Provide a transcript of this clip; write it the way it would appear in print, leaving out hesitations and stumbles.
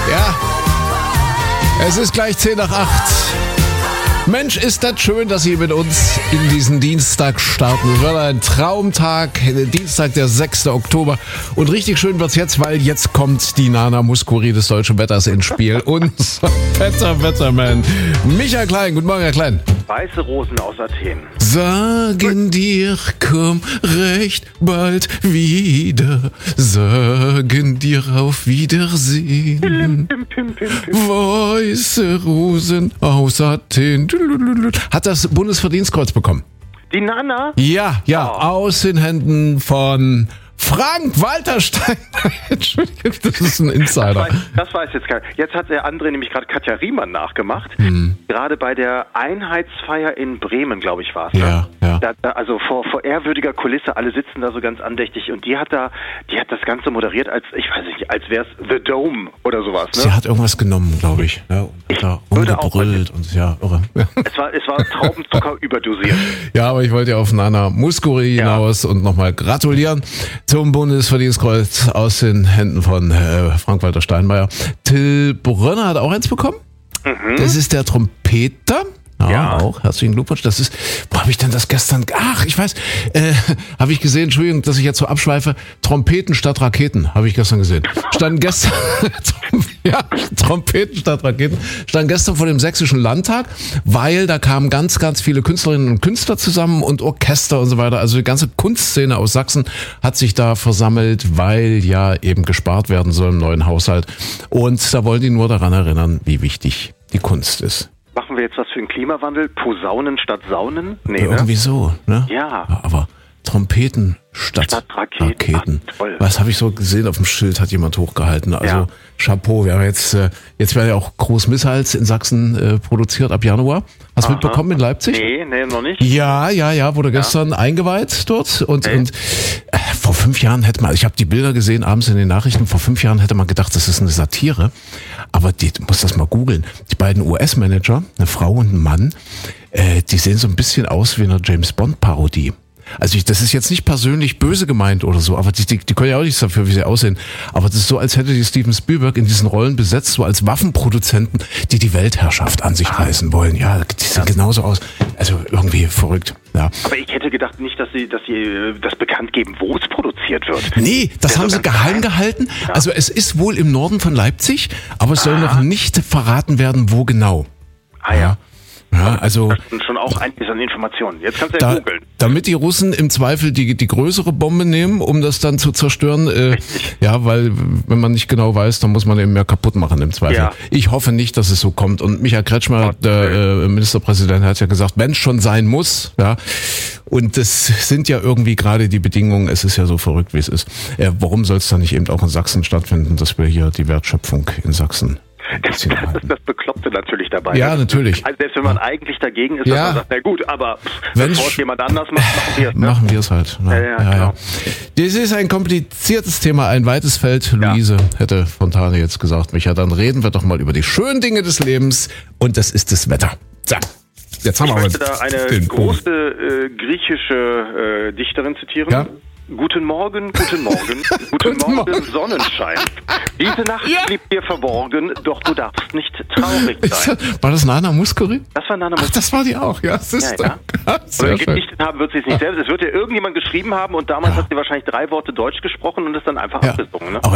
Ja, es ist gleich 10 nach 8. Mensch, ist das schön, dass Sie mit uns in diesen Dienstag starten. Es wird ein Traumtag, Dienstag, der 6. Oktober. Und richtig schön wird's jetzt, weil jetzt kommt die Nana Mouskouri des deutschen Wetters ins Spiel. Unser Wetterman, Michael Klein. Guten Morgen, Herr Klein. Weiße Rosen aus Athen. Sagen dir, komm recht bald wieder. Sagen dir auf Wiedersehen. Weiße Rosen aus Athen. Hat das Bundesverdienstkreuz bekommen? Die Nana? Ja, aus den Händen von Frank-Walter Steinmeier. Entschuldigung, das ist ein Insider. Das weiß jetzt keiner. Jetzt hat der André nämlich gerade Katja Riemann nachgemacht. Gerade bei der Einheitsfeier in Bremen, glaube ich, war es. Ja. Also vor ehrwürdiger Kulisse, alle sitzen da so ganz andächtig und die hat das Ganze moderiert als, ich weiß nicht, als wäre es The Dome oder sowas. Ne? Sie hat irgendwas genommen, glaube ich. Ja, rumgebrüllt und ja, irre. Ja. Es war Traubenzucker überdosiert. Ja, aber ich wollte ja auf Nana Mouskouri hinaus und nochmal gratulieren zum Bundesverdienstkreuz aus den Händen von Frank-Walter Steinmeier. Till Brönner hat auch eins bekommen. Das ist der Trompeter. Ja, auch. Herzlichen Glückwunsch. Das ist, wo habe ich denn das gestern? Ach, ich weiß, habe ich gesehen, Entschuldigung, dass ich jetzt so abschweife. Trompeten statt Raketen, habe ich gestern gesehen. Stand gestern, Trompeten statt Raketen, stand gestern vor dem Sächsischen Landtag, weil da kamen ganz, ganz viele Künstlerinnen und Künstler zusammen und Orchester und so weiter. Also die ganze Kunstszene aus Sachsen hat sich da versammelt, weil ja eben gespart werden soll im neuen Haushalt. Und da wollen die nur daran erinnern, wie wichtig die Kunst ist. Machen wir jetzt was für den Klimawandel? Posaunen statt Saunen? Nee, irgendwie ne? so, ne? Ja. Aber Trompeten statt Raketen. Ach, toll. Was habe ich so gesehen auf dem Schild, hat jemand hochgehalten. Also Chapeau. Wir haben jetzt werden ja auch Großmissiles in Sachsen produziert ab Januar. Hast du mitbekommen in Leipzig? Nee, noch nicht. Ja, wurde gestern eingeweiht dort. Und vor 5 Jahren hätte man, ich habe die Bilder gesehen abends in den Nachrichten, vor 5 Jahren hätte man gedacht, das ist eine Satire. Aber du musst das mal googeln. Die beiden US-Manager, eine Frau und ein Mann, die sehen so ein bisschen aus wie eine James-Bond-Parodie. Also das ist jetzt nicht persönlich böse gemeint oder so, aber die können ja auch nichts dafür, wie sie aussehen. Aber das ist so, als hätte die Steven Spielberg in diesen Rollen besetzt, so als Waffenproduzenten, die Weltherrschaft an sich reißen wollen. Ja, die sehen genauso aus. Also irgendwie verrückt. Ja. Aber ich hätte gedacht nicht, dass sie das bekannt geben, wo es produziert wird. Nee, das haben sie geheim gehalten. Ja. Also es ist wohl im Norden von Leipzig, aber es soll noch nicht verraten werden, wo genau. Ja, also das sind schon auch einiges an Informationen. Jetzt kannst du ja googeln. Damit die Russen im Zweifel die größere Bombe nehmen, um das dann zu zerstören. Weil wenn man nicht genau weiß, dann muss man eben mehr kaputt machen im Zweifel. Ja. Ich hoffe nicht, dass es so kommt. Und Michael Kretschmer, der Ministerpräsident, hat ja gesagt, wenn es schon sein muss. Ja. Und das sind ja irgendwie gerade die Bedingungen. Es ist ja so verrückt, wie es ist. Warum soll es dann nicht eben auch in Sachsen stattfinden, dass wir hier die Wertschöpfung in Sachsen Das ist das Bekloppte natürlich dabei. Ja, natürlich. Also selbst wenn man eigentlich dagegen ist, dass man sagt, na gut, aber bevor es jemand anders macht, machen wir es. Ne? Machen wir es halt. Ja. Das ist ein kompliziertes Thema, ein weites Feld. Luise hätte Fontane jetzt gesagt, Micha, dann reden wir doch mal über die schönen Dinge des Lebens und das ist das Wetter. So. Jetzt haben wir möchte da eine große griechische Dichterin zitieren. Ja? Guten Morgen, guten Morgen, Sonnenschein. Diese Nacht blieb dir verborgen, doch du darfst nicht traurig sein. War das Nana Mouskouri? Das war Nana Mouskouri. Ach, das war die auch, ja. Oder gedichtet haben wird sie es nicht selbst. Es wird ja irgendjemand geschrieben haben und damals hat sie wahrscheinlich 3 Worte Deutsch gesprochen und es dann einfach abgesungen. Ne?